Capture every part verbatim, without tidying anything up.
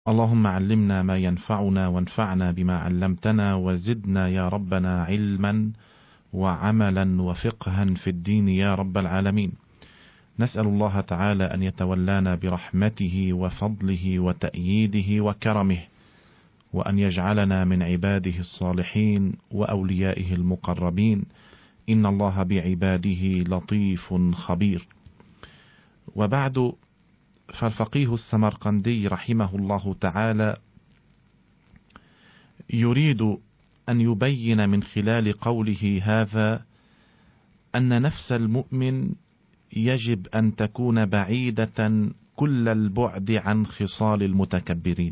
اللهم علمنا ما ينفعنا وانفعنا بما علمتنا وزدنا يا ربنا علما وعملا وفقها في الدين يا رب العالمين. نسأل الله تعالى أن يتولانا برحمته وفضله وتأييده وكرمه، وأن يجعلنا من عباده الصالحين وأوليائه المقربين، إن الله بعباده لطيف خبير. وبعد، فالفقيه السمرقندي رحمه الله تعالى يريد أن يبين من خلال قوله هذا أن نفس المؤمن يجب أن تكون بعيدة كل البعد عن خصال المتكبرين،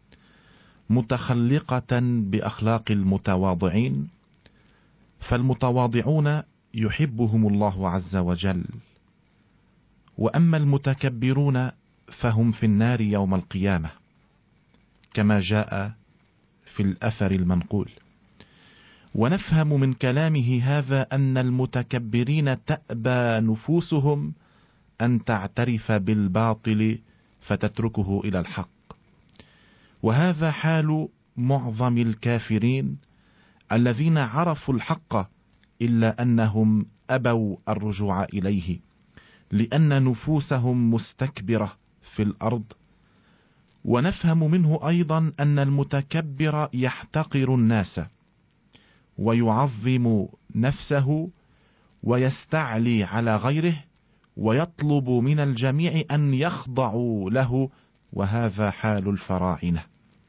متخلقة بأخلاق المتواضعين، فالمتواضعون يحبهم الله عز وجل، وأما المتكبرون فهم في النار يوم القيامة كما جاء في الأثر المنقول. ونفهم من كلامه هذا أن المتكبرين تأبى نفوسهم أن تعترف بالباطل فتتركه إلى الحق، وهذا حال معظم الكافرين الذين عرفوا الحق إلا أنهم أبوا الرجوع إليه، لأن نفوسهم مستكبرة في الأرض. ونفهم منه أيضا أن المتكبر يحتقر الناس ويعظم نفسه ويستعلي على غيره ويطلب من الجميع أن يخضعوا له، وهذا حال الفراعنة.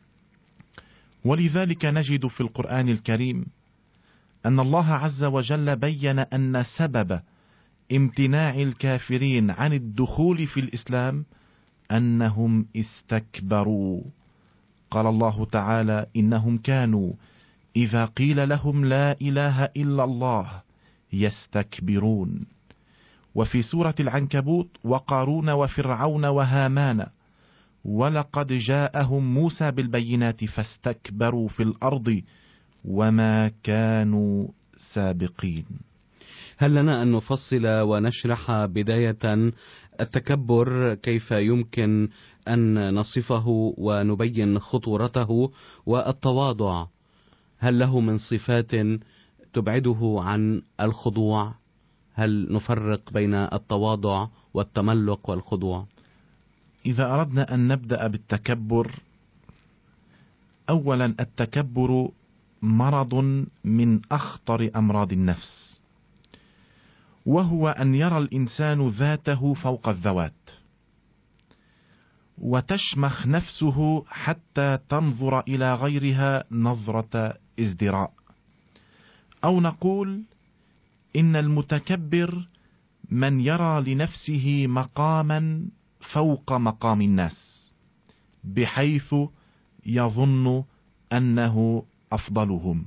ولذلك نجد في القرآن الكريم أن الله عز وجل بين أن سبب امتناع الكافرين عن الدخول في الإسلام أنهم استكبروا. قال الله تعالى: إنهم كانوا إذا قيل لهم لا إله إلا الله يستكبرون. وفي سورة العنكبوت: وقارون وفرعون وهامان ولقد جاءهم موسى بالبينات فاستكبروا في الأرض وما كانوا سابقين. هل لنا أن نفصل ونشرح بداية التكبر كيف يمكن أن نصفه ونبين خطورته، والتواضع هل له من صفات تبعده عن الخضوع؟ هل نفرق بين التواضع والتملق والخضوع؟ إذا أردنا أن نبدأ بالتكبر، أولا التكبر مرض من أخطر أمراض النفس، وهو أن يرى الإنسان ذاته فوق الذوات، وتشمخ نفسه حتى تنظر إلى غيرها نظرة ازدراء. أو نقول إن المتكبر من يرى لنفسه مقاما فوق مقام الناس، بحيث يظن أنه أفضلهم.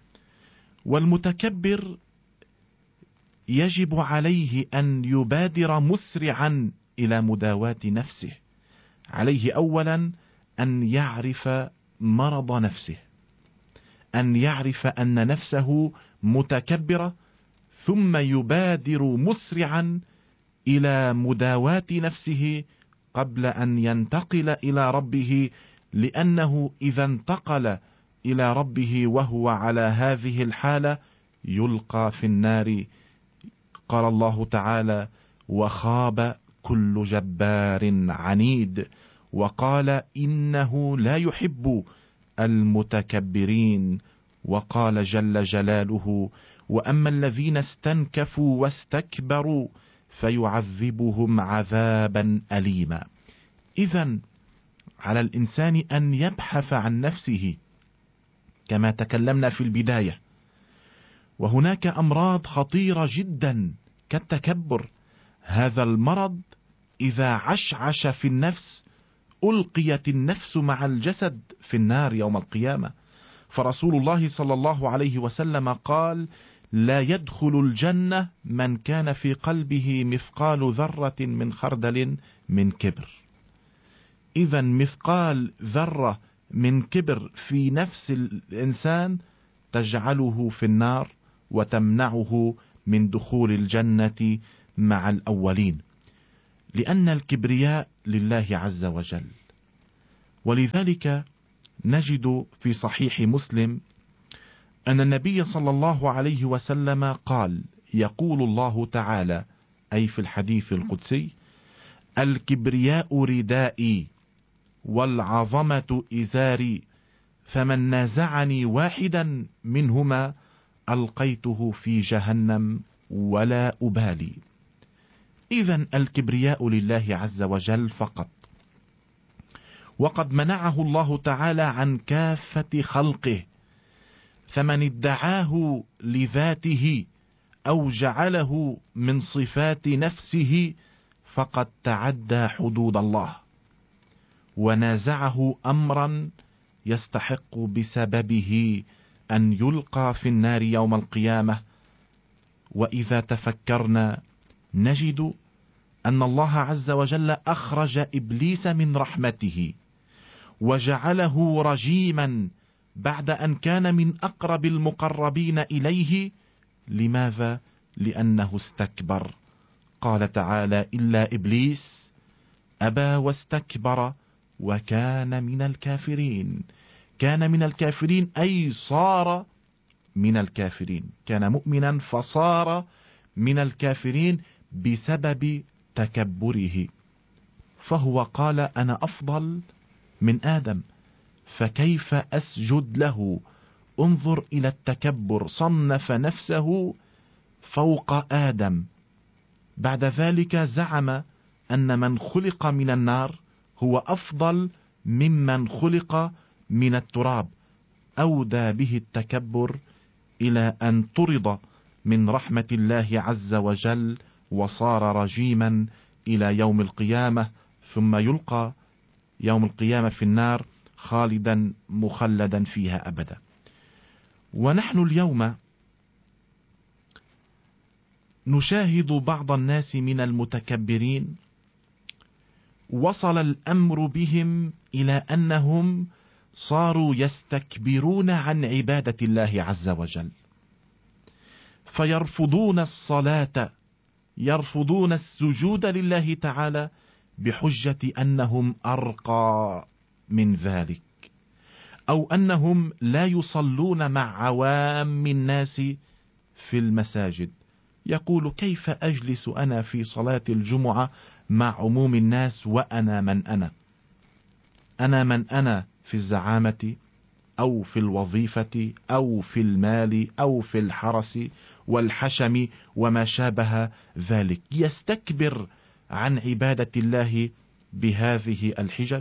والمتكبر يجب عليه أن يبادر مسرعا إلى مداواة نفسه. عليه أولا أن يعرف مرض نفسه، أن يعرف أن نفسه متكبرة، ثم يبادر مسرعا إلى مداواة نفسه قبل أن ينتقل إلى ربه، لأنه إذا انتقل إلى ربه وهو على هذه الحالة يلقى في النار. قال الله تعالى: وخاب كل جبار عنيد، وقال: إنه لا يحب المتكبرين. وقال جل جلاله: وأما الذين استنكفوا واستكبروا فيعذبهم عذابا أليما. إذن على الإنسان أن يبحث عن نفسه كما تكلمنا في البداية. وهناك أمراض خطيرة جدا كالتكبر. هذا المرض إذا عشعش في النفس ألقيت النفس مع الجسد في النار يوم القيامة. فرسول الله صلى الله عليه وسلم قال: لا يدخل الجنة من كان في قلبه مثقال ذرة من خردل من كبر. إذا مثقال ذرة من كبر في نفس الإنسان تجعله في النار وتمنعه من دخول الجنة مع الأولين، لأن الكبرياء لله عز وجل، ولذلك نجد في صحيح مسلم أن النبي صلى الله عليه وسلم قال: يقول الله تعالى، أي في الحديث القدسي: الكبرياء ردائي والعظمة إزاري، فمن نازعني واحدا منهما ألقيته في جهنم ولا أبالي. إذن الكبرياء لله عز وجل فقط، وقد منعه الله تعالى عن كافة خلقه، فمن ادعاه لذاته أو جعله من صفات نفسه فقد تعدى حدود الله، ونازعه أمرا يستحق بسببه أن يلقى في النار يوم القيامة. وإذا تفكرنا نجد أن الله عز وجل أخرج إبليس من رحمته وجعله رجيما بعد أن كان من أقرب المقربين إليه. لماذا؟ لأنه استكبر. قال تعالى: إلا إبليس أبى واستكبر وكان من الكافرين. كان من الكافرين أي صار من الكافرين، كان مؤمنا فصار من الكافرين بسبب تكبره. فهو قال: أنا أفضل من آدم، فكيف أسجد له؟ انظر إلى التكبر، صنف نفسه فوق آدم. بعد ذلك زعم أن من خلق من النار هو أفضل ممن خلق من التراب. أودى به التكبر إلى أن طرد من رحمة الله عز وجل وصار رجيما إلى يوم القيامة، ثم يلقى يوم القيامة في النار خالدا مخلدا فيها أبدا. ونحن اليوم نشاهد بعض الناس من المتكبرين وصل الأمر بهم إلى أنهم صاروا يستكبرون عن عبادة الله عز وجل، فيرفضون الصلاة، يرفضون السجود لله تعالى بحجة أنهم أرقى من ذلك، أو أنهم لا يصلون مع عوام الناس في المساجد. يقول: كيف أجلس أنا في صلاة الجمعة مع عموم الناس وأنا من أنا؟ أنا من أنا في الزعامة أو في الوظيفة أو في المال أو في الحرس والحشم وما شابه ذلك. يستكبر عن عبادة الله بهذه الحجج.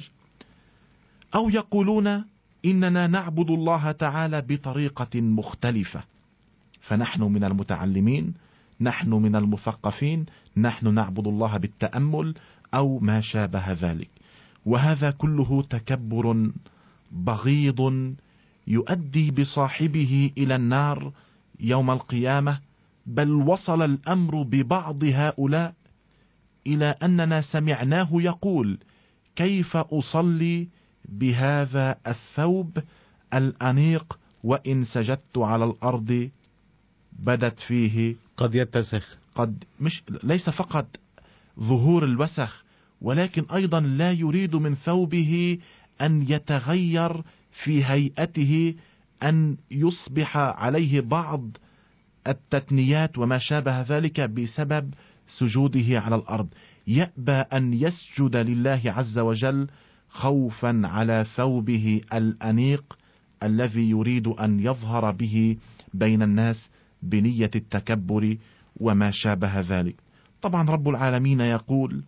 أو يقولون: إننا نعبد الله تعالى بطريقة مختلفة، فنحن من المتعلمين، نحن من المثقفين، نحن نعبد الله بالتأمل أو ما شابه ذلك. وهذا كله تكبر بغيض يؤدي بصاحبه إلى النار يوم القيامة. بل وصل الأمر ببعض هؤلاء إلى أننا سمعناه يقول: كيف أصلي بهذا الثوب الأنيق وإن سجدت على الأرض بدت فيه قد يتسخ. قد مش ليس فقط ظهور الوسخ، ولكن أيضا لا يريد من ثوبه أن يتغير في هيئته، أن يصبح عليه بعض التثنيات وما شابه ذلك بسبب سجوده على الأرض. يأبى أن يسجد لله عز وجل خوفا على ثوبه الأنيق الذي يريد أن يظهر به بين الناس بنية التكبر وما شابه ذلك. طبعا رب العالمين يقول: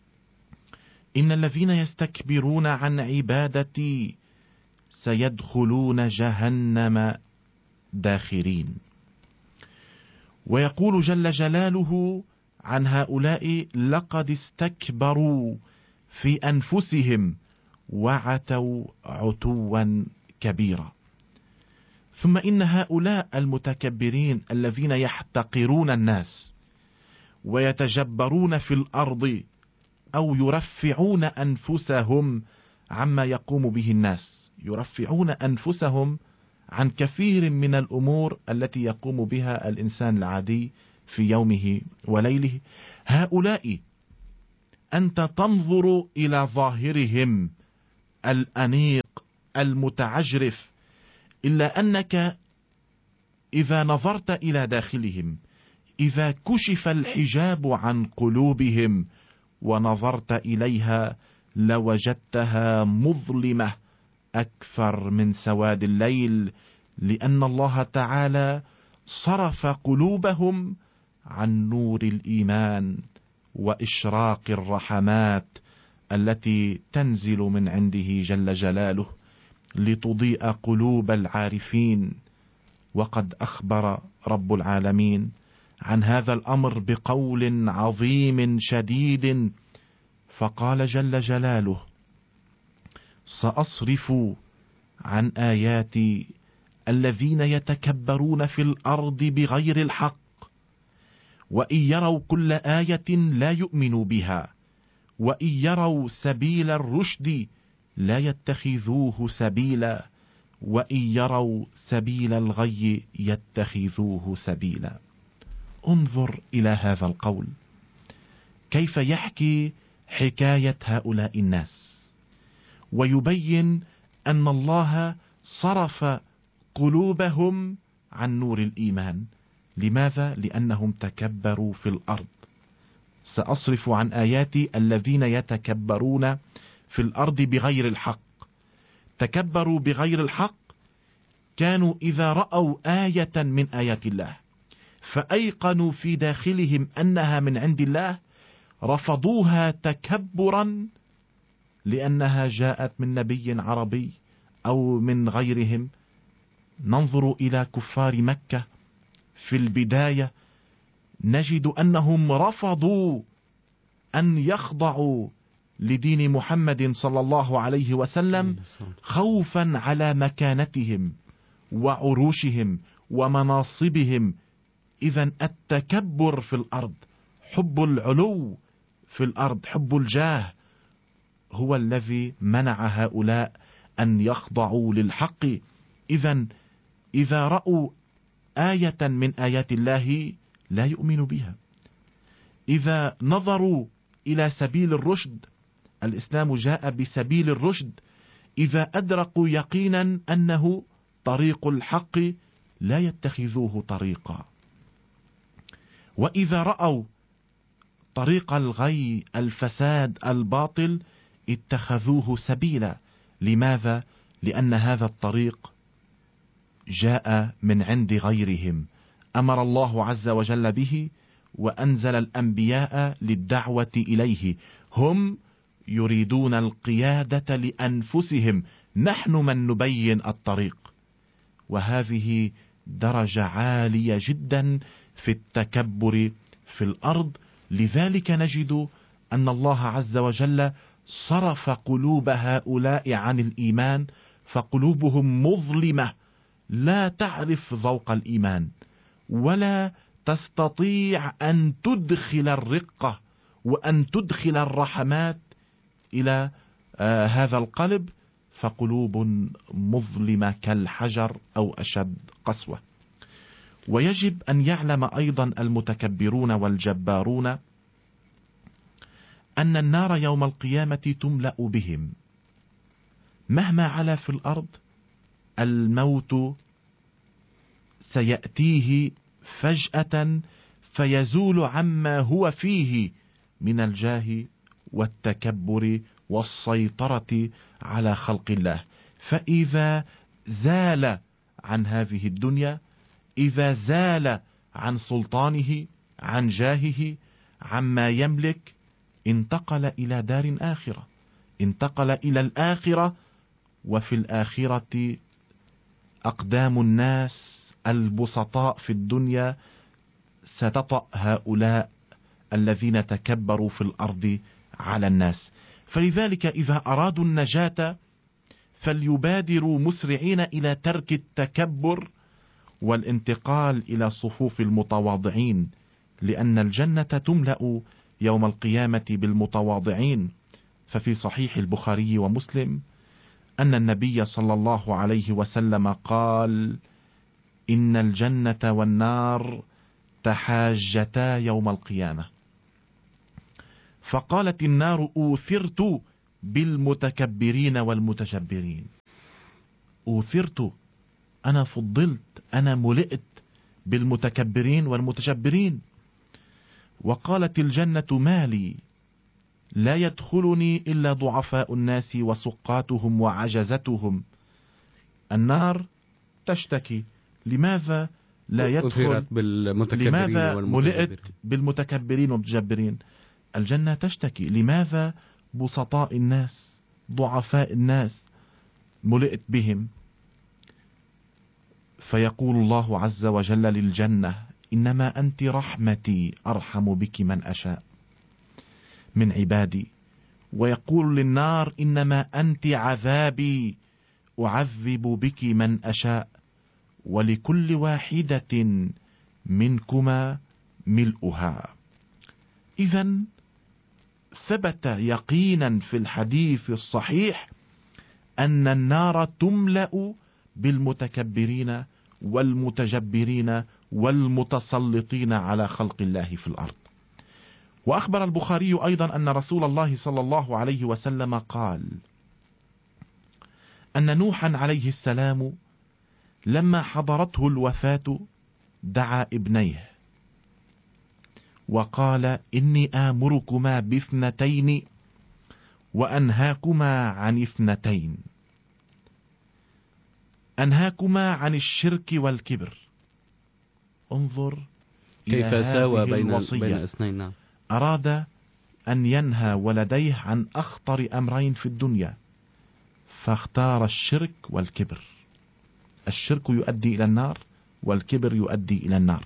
إن الذين يستكبرون عن عبادتي سيدخلون جهنم داخرين. ويقول جل جلاله عن هؤلاء: لقد استكبروا في أنفسهم وعتوا عتوا كبيرا. ثم إن هؤلاء المتكبرين الذين يحتقرون الناس ويتجبرون في الأرض أو يرفعون أنفسهم عما يقوم به الناس، يرفعون أنفسهم عن كثير من الأمور التي يقوم بها الإنسان العادي في يومه وليله. هؤلاء أنت تنظر إلى ظاهرهم الأنيق المتعجرف، إلا أنك إذا نظرت إلى داخلهم، إذا كشف الحجاب عن قلوبهم ونظرت إليها لوجدتها مظلمة أكثر من سواد الليل، لأن الله تعالى صرف قلوبهم عن نور الإيمان وإشراق الرحمات التي تنزل من عنده جل جلاله لتضيء قلوب العارفين. وقد أخبر رب العالمين عن هذا الأمر بقول عظيم شديد، فقال جل جلاله: سأصرف عن آياتي الذين يتكبرون في الأرض بغير الحق وإن يروا كل آية لا يؤمنوا بها وإن يروا سبيل الرشد لا يتخذوه سبيلا وإن يروا سبيل الغي يتخذوه سبيلا. انظر إلى هذا القول كيف يحكي حكاية هؤلاء الناس، ويبين أن الله صرف قلوبهم عن نور الإيمان. لماذا؟ لأنهم تكبروا في الأرض. سأصرف عن آياتي الذين يتكبرون في الأرض بغير الحق. تكبروا بغير الحق، كانوا إذا رأوا آية من آيات الله فأيقنوا في داخلهم أنها من عند الله رفضوها تكبرا لأنها جاءت من نبي عربي أو من غيرهم. ننظر إلى كفار مكة في البداية نجد أنهم رفضوا أن يخضعوا لدين محمد صلى الله عليه وسلم خوفا على مكانتهم وعروشهم ومناصبهم. إذن التكبر في الأرض، حب العلو في الأرض، حب الجاه، هو الذي منع هؤلاء أن يخضعوا للحق. إذن إذا رأوا آية من آيات الله لا يؤمنوا بها. إذا نظروا إلى سبيل الرشد، الإسلام جاء بسبيل الرشد، إذا أدركوا يقينا أنه طريق الحق لا يتخذوه طريقا. وإذا رأوا طريق الغي، الفساد، الباطل، اتخذوه سبيلا. لماذا؟ لأن هذا الطريق جاء من عند غيرهم، أمر الله عز وجل به وأنزل الأنبياء للدعوة إليه. هم يريدون القيادة لأنفسهم، نحن من نبين الطريق. وهذه درجة عالية جدا في التكبر في الأرض. لذلك نجد أن الله عز وجل صرف قلوب هؤلاء عن الإيمان، فقلوبهم مظلمة لا تعرف ذوق الإيمان ولا تستطيع أن تدخل الرقة وأن تدخل الرحمات إلى آه هذا القلب، فقلوب مظلمة كالحجر أو أشد قسوة. ويجب أن يعلم أيضا المتكبرون والجبارون أن النار يوم القيامة تملأ بهم. مهما علا في الأرض الموت سيأتيه فجأة فيزول عما هو فيه من الجاه والتكبر والسيطرة على خلق الله. فإذا زال عن هذه الدنيا، إذا زال عن سلطانه، عن جاهه، عما يملك، انتقل إلى دار آخرة، انتقل إلى الآخرة. وفي الآخرة أقدام الناس البسطاء في الدنيا ستطأ هؤلاء الذين تكبروا في الأرض على الناس. فلذلك إذا أرادوا النجاة فليبادروا مسرعين إلى ترك التكبر والانتقال إلى صفوف المتواضعين، لأن الجنة تملأ يوم القيامة بالمتواضعين. ففي صحيح البخاري ومسلم أن النبي صلى الله عليه وسلم قال: إن الجنة والنار تحاجتا يوم القيامة، فقالت النار: أوثرت بالمتكبرين والمتجبرين. أوثرت، أنا فضلت، أنا ملئت بالمتكبرين والمتجبرين. وقالت الجنة مالي لا يدخلني إلا ضعفاء الناس وسقاتهم وعجزتهم. النار تشتكي لماذا لا يدخل، لماذا ملئت بالمتكبرين والمتجبرين. الجنة تشتكي لماذا بسطاء الناس ضعفاء الناس ملئت بهم. فيقول الله عز وجل للجنة إنما أنت رحمتي أرحم بك من أشاء من عبادي. ويقول للنار إنما أنت عذابي أعذب بك من أشاء ولكل واحدة منكما ملؤها. إذن ثبت يقينا في الحديث الصحيح أن النار تملأ بالمتكبرين والمتجبرين والمتسلطين على خلق الله في الأرض. وأخبر البخاري أيضا أن رسول الله صلى الله عليه وسلم قال أن نوحا عليه السلام لما حضرته الوفاة دعا ابنيه وقال إني آمركما باثنتين وأنهاكما عن اثنتين. أنهاكما عن الشرك والكبر. انظر كيف ساوى بين بين اثنين. أراد أن ينهى ولديه عن أخطر أمرين في الدنيا فاختار الشرك والكبر. الشرك يؤدي إلى النار والكبر يؤدي إلى النار.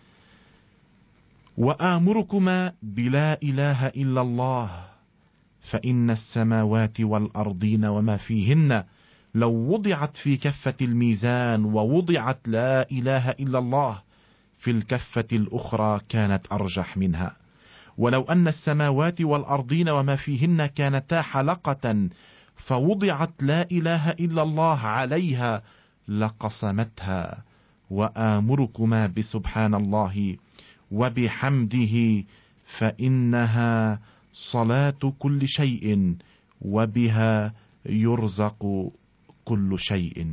وآمركما بلا إله إلا الله فإن السماوات والأرضين وما فيهن لو وضعت في كفة الميزان ووضعت لا إله إلا الله في الكفة الأخرى كانت أرجح منها. ولو أن السماوات والأرضين وما فيهن كانتا حلقة فوضعت لا إله إلا الله عليها لقسمتها. وآمركما بسبحان الله وبحمده فإنها صلاة كل شيء وبها يرزق كل شيء.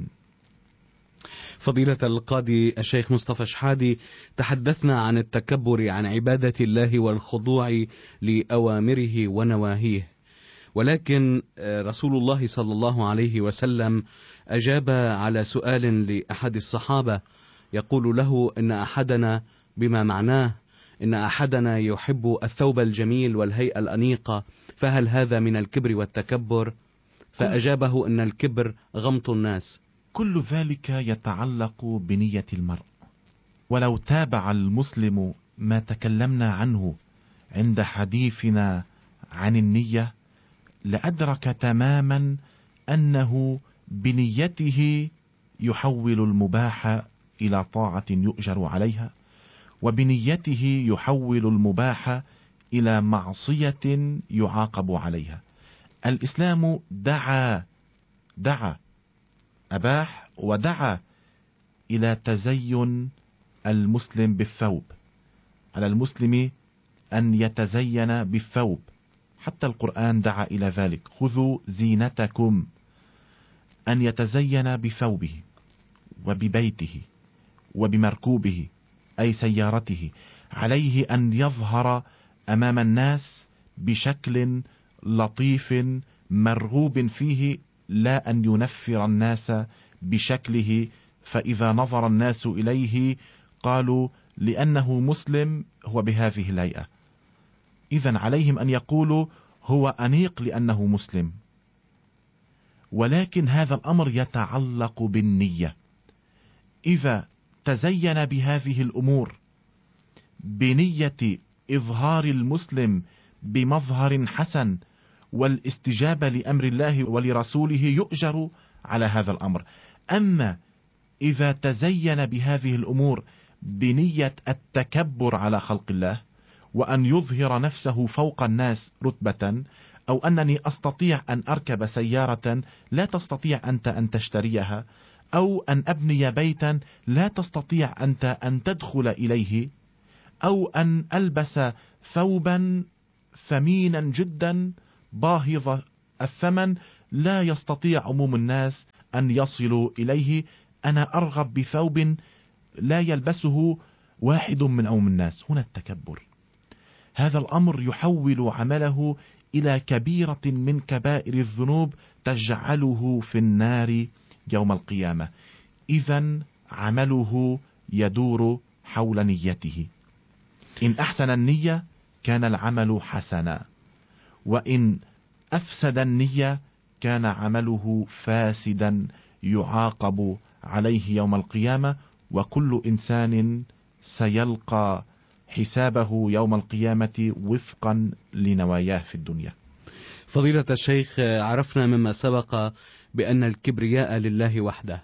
فضيلة القاضي الشيخ مصطفى شحادي، تحدثنا عن التكبر عن عبادة الله والخضوع لأوامره ونواهيه، ولكن رسول الله صلى الله عليه وسلم أجاب على سؤال لأحد الصحابة يقول له إن أحدنا، بما معناه إن أحدنا يحب الثوب الجميل والهيئة الأنيقة، فهل هذا من الكبر والتكبر؟ فأجابه إن الكبر غمط الناس. كل ذلك يتعلق بنية المرء. ولو تابع المسلم ما تكلمنا عنه عند حديثنا عن النية لأدرك تماما أنه بنيته يحول المباح إلى طاعة يؤجر عليها، وبنيته يحول المباح إلى معصية يعاقب عليها. الإسلام دعا دعا أباح ودعا إلى تزين المسلم بالثوب. على المسلم أن يتزين بالثوب، حتى القرآن دعا إلى ذلك: خذوا زينتكم. أن يتزين بثوبه وببيته وبمركوبه أي سيارته. عليه أن يظهر أمام الناس بشكل لطيف مرغوب فيه، لا أن ينفر الناس بشكله فإذا نظر الناس إليه قالوا لأنه مسلم هو بهذه الهيئة. إذن عليهم أن يقولوا هو أنيق لأنه مسلم. ولكن هذا الأمر يتعلق بالنية. إذا تزين بهذه الأمور بنية إظهار المسلم بمظهر حسن والاستجابة لأمر الله ولرسوله يؤجر على هذا الأمر. أما إذا تزين بهذه الأمور بنية التكبر على خلق الله وأن يظهر نفسه فوق الناس رتبة، أو أنني أستطيع أن أركب سيارة لا تستطيع أنت أن تشتريها، أو أن أبني بيتا لا تستطيع أنت أن تدخل إليه، أو أن ألبس ثوبا ثمينا جدا باهظ الثمن لا يستطيع عموم الناس أن يصلوا إليه. أنا أرغب بثوب لا يلبسه واحد من عموم الناس. هنا التكبر. هذا الأمر يحول عمله إلى كبيرة من كبائر الذنوب تجعله في النار يوم القيامة. إذن عمله يدور حول نيته. إن أحسن النية كان العمل حسنا، وإن أفسد النية كان عمله فاسدا يعاقب عليه يوم القيامة. وكل إنسان سيلقى حسابه يوم القيامة وفقا لنواياه في الدنيا. فضيلة الشيخ، عرفنا مما سبق بأن الكبرياء لله وحده،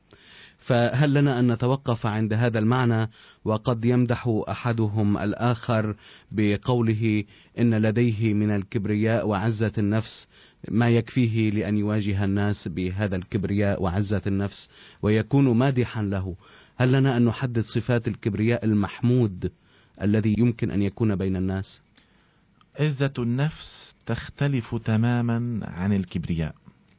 فهل لنا أن نتوقف عند هذا المعنى؟ وقد يمدح أحدهم الآخر بقوله إن لديه من الكبرياء وعزة النفس ما يكفيه لأن يواجه الناس بهذا الكبرياء وعزة النفس ويكون مادحا له. هل لنا أن نحدد صفات الكبرياء المحمود الذي يمكن أن يكون بين الناس؟ عزة النفس تختلف تماما عن الكبرياء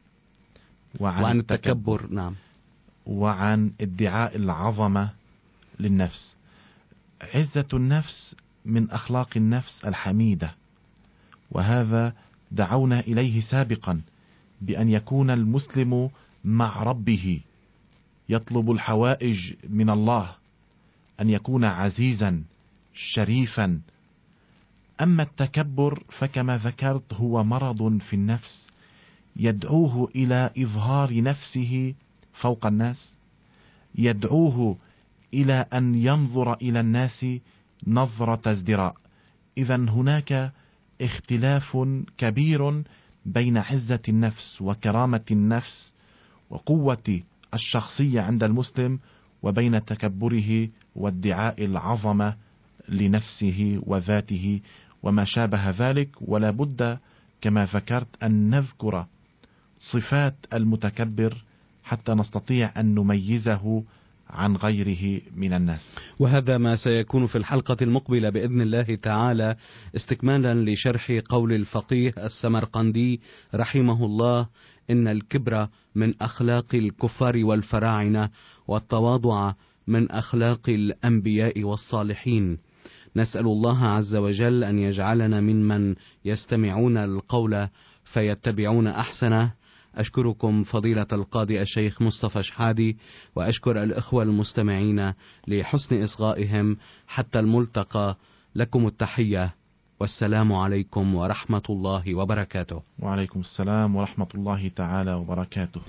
وعن, وعن التكبر, التكبر. نعم. وعن ادعاء العظمة للنفس. عزة النفس من أخلاق النفس الحميدة، وهذا دعونا إليه سابقا بأن يكون المسلم مع ربه يطلب الحوائج من الله، أن يكون عزيزا شريفا. أما التكبر فكما ذكرت هو مرض في النفس يدعوه إلى إظهار نفسه فوق الناس، يدعوه إلى أن ينظر إلى الناس نظرة ازدراء. إذن هناك اختلاف كبير بين عزة النفس وكرامة النفس وقوة الشخصية عند المسلم وبين تكبره وادعاء العظمة لنفسه وذاته وما شابه ذلك. ولا بد كما ذكرت أن نذكر صفات المتكبر حتى نستطيع أن نميزه عن غيره من الناس. وهذا ما سيكون في الحلقة المقبلة بإذن الله تعالى، استكمالا لشرح قول الفقيه السمرقندي رحمه الله: إن الكبر من أخلاق الكفار والفراعنة، والتواضع من أخلاق الأنبياء والصالحين. نسأل الله عز وجل أن يجعلنا ممن يستمعون القول فيتبعون أحسنه. أشكركم فضيلة القاضي الشيخ مصطفى شحادي، وأشكر الإخوة المستمعين لحسن إصغائهم. حتى الملتقى، لكم التحية، والسلام عليكم ورحمة الله وبركاته. وعليكم السلام ورحمة الله تعالى وبركاته.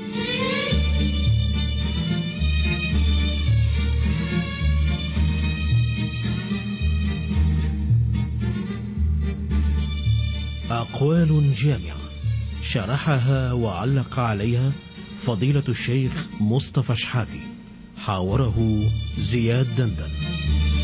أقوال جامعة شرحها وعلق عليها فضيلة الشيخ مصطفى شحادي، حاوره زياد دندن.